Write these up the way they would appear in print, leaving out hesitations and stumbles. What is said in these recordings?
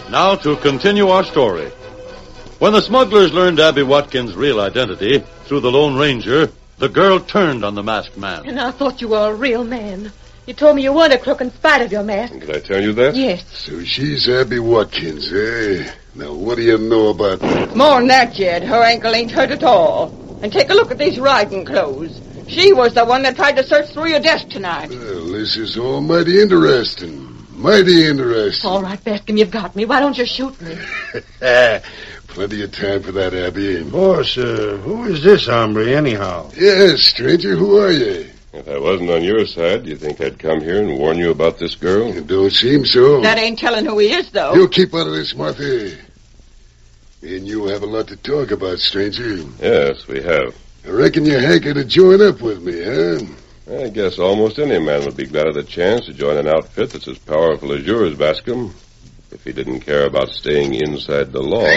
Now to continue our story. When the smugglers learned Abby Watkins' real identity through the Lone Ranger, the girl turned on the masked man. And I thought you were a real man. You told me you weren't a crook in spite of your mask. Did I tell you that? Yes. So she's Abby Watkins, eh? Now, what do you know about that? More than that, Jed. Her ankle ain't hurt at all. And take a look at these riding clothes. She was the one that tried to search through your desk tonight. Well, this is all mighty interesting. Mighty interesting. All right, Bascom, you've got me. Why don't you shoot me? Plenty of time for that, Abby. Boss, who is this hombre, anyhow? Yes, stranger, who are you? If I wasn't on your side, do you think I'd come here and warn you about this girl? It don't seem so. That ain't telling who he is, though. You keep out of this, Martha. Me and you have a lot to talk about, stranger. Yes, we have. I reckon you're hanker to join up with me, huh? I guess almost any man would be glad of the chance to join an outfit that's as powerful as yours, Bascom, if he didn't care about staying inside the law.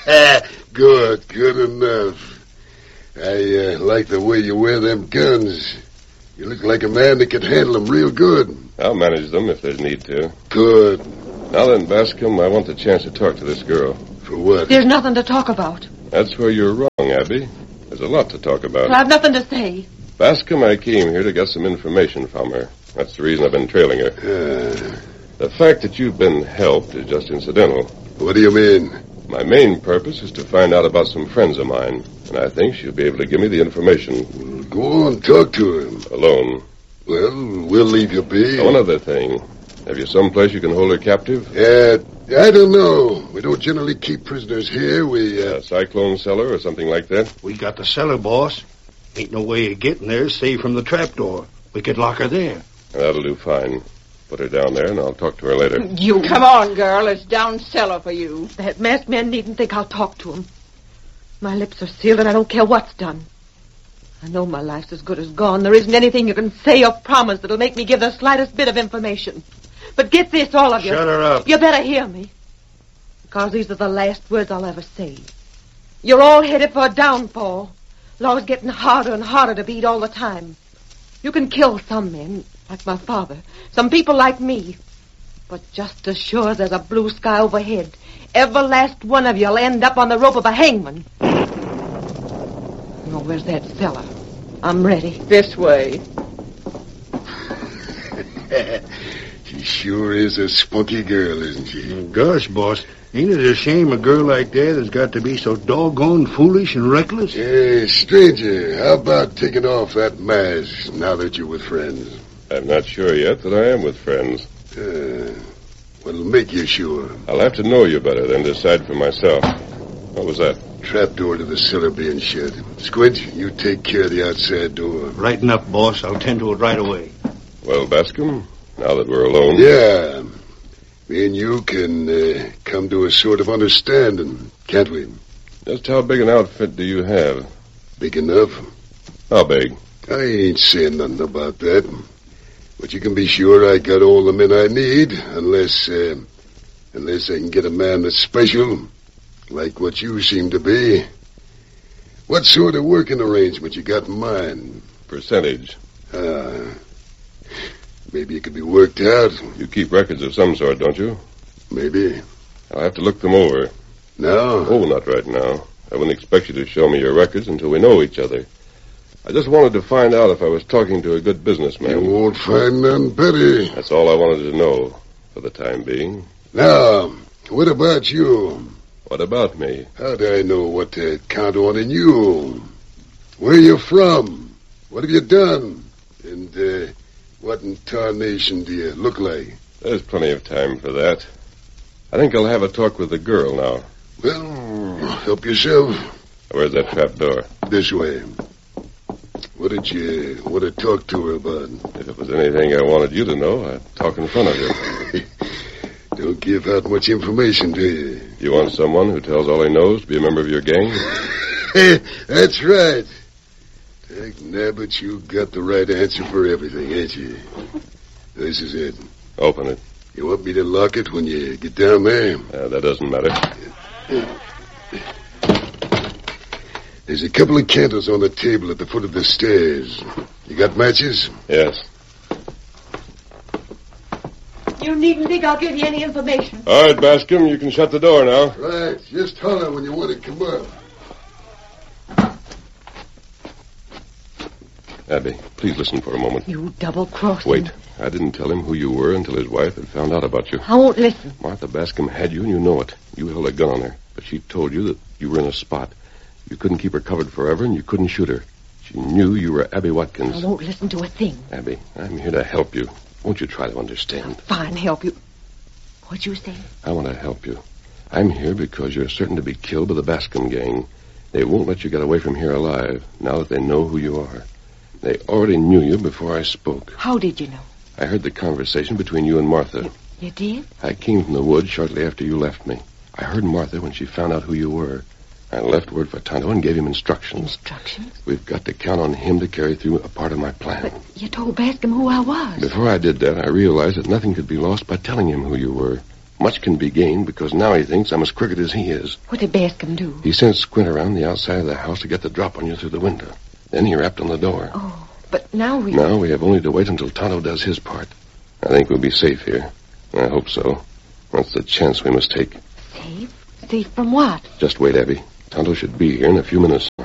Good enough. I like the way you wear them guns. You look like a man that could handle them real good. I'll manage them if there's need to. Good. Now then, Bascom, I want the chance to talk to this girl. For what? There's nothing to talk about. That's where you're wrong, Abby. There's a lot to talk about. I have nothing to say. Bascom, I came here to get some information from her. That's the reason I've been trailing her. The fact that you've been helped is just incidental. What do you mean? My main purpose is to find out about some friends of mine, and I think she'll be able to give me the information. Go on, talk to him. Alone. Well, we'll leave you be. One other thing. Have you someplace you can hold her captive? I don't know. We don't generally keep prisoners here. A cyclone cellar or something like that? We got the cellar, boss. Ain't no way of getting there save from the trapdoor. We could lock her there. That'll do fine. Put her down there, and I'll talk to her later. You... Come on, girl. It's down cellar for you. That masked man needn't think I'll talk to him. My lips are sealed, and I don't care what's done. I know my life's as good as gone. There isn't anything you can say or promise that'll make me give the slightest bit of information. But get this, all of you. Shut her up. You better hear me. Because these are the last words I'll ever say. You're all headed for a downfall. Law's getting harder and harder to beat all the time. You can kill some men, like my father. Some people like me. But just as sure as there's a blue sky overhead, every last one of you'll end up on the rope of a hangman. Oh, where's that cellar? I'm ready. This way. She sure is a spunky girl, isn't she? Gosh, boss, ain't it a shame a girl like that has got to be so doggone foolish and reckless? Hey, stranger, how about taking off that mask now that you're with friends? I'm not sure yet that I am with friends. What'll make you sure? I'll have to know you better, then decide for myself. What was that? Trapdoor to the cellar being shut. Squint, you take care of the outside door. Righten up, boss. I'll tend to it right away. Well, Bascom, now that we're alone... Yeah. Me and you can come to a sort of understanding, can't we? Just how big an outfit do you have? Big enough? How big? I ain't saying nothing about that. But you can be sure I got all the men I need, unless I can get a man that's special, like what you seem to be. What sort of working arrangement you got in mind? Percentage. Maybe it could be worked out. You keep records of some sort, don't you? Maybe. I'll have to look them over. Now? Oh, not right now. I wouldn't expect you to show me your records until we know each other. I just wanted to find out if I was talking to a good businessman. You won't find none better. That's all I wanted to know for the time being. Now, what about you? What about me? How do I know what to count on in you? Where you from? What have you done? And what in tarnation do you look like? There's plenty of time for that. I think I'll have a talk with the girl now. Well, help yourself. Where's that trap door? This way. What did you want to talk to her about? If it was anything I wanted you to know, I'd talk in front of you. Don't give out much information, do you? You want someone who tells all he knows to be a member of your gang? That's right. Nabbit, you got the right answer for everything, ain't you? This is it. Open it. You want me to lock it when you get down there? That doesn't matter. There's a couple of candles on the table at the foot of the stairs. You got matches? Yes. You needn't think I'll give you any information. All right, Bascom, you can shut the door now. Right. Just holler when you want to come up. Abby, please listen for a moment. You double-crossed Wait. him. I didn't tell him who you were until his wife had found out about you. I won't listen. Martha Bascom had you, and you know it. You held a gun on her, but she told you that you were in a spot. You couldn't keep her covered forever, and you couldn't shoot her. She knew you were Abby Watkins. I won't listen to a thing. Abby, I'm here to help you. Won't you try to understand? Fine, help you. What'd you say? I want to help you. I'm here because you're certain to be killed by the Bascom gang. They won't let you get away from here alive, now that they know who you are. They already knew you before I spoke. How did you know? I heard the conversation between you and Martha. You did? I came from the woods shortly after you left me. I heard Martha when she found out who you were. I left word for Tonto and gave him instructions. Instructions? We've got to count on him to carry through a part of my plan. But you told Bascom who I was. Before I did that, I realized that nothing could be lost by telling him who you were. Much can be gained because now he thinks I'm as crooked as he is. What did Bascom do? He sent Squint around the outside of the house to get the drop on you through the window. Then he rapped on the door. Oh, but now we... Now we have only to wait until Tonto does his part. I think we'll be safe here. I hope so. That's the chance we must take. Safe? Safe from what? Just wait, Abby. Tonto should be here in a few minutes.